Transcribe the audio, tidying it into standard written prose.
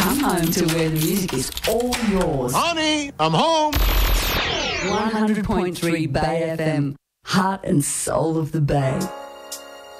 Come home to where the music is all yours. Honey, I'm home. 100.3 Bay FM, heart and soul of the Bay.